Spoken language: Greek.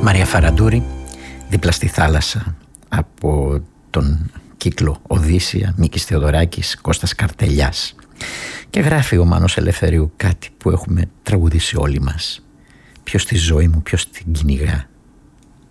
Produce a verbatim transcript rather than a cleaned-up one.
Μαρία Φαραντούρη, δίπλα στη θάλασσα, από τον κύκλο Οδύσσια, Μίκης Θεοδωράκης, Κώστας Καρτελιάς. Και γράφει ο Μάνος Ελευθερίου κάτι που έχουμε τραγουδήσει όλοι μας. Ποιος τη ζωή μου, ποιος την κυνηγά,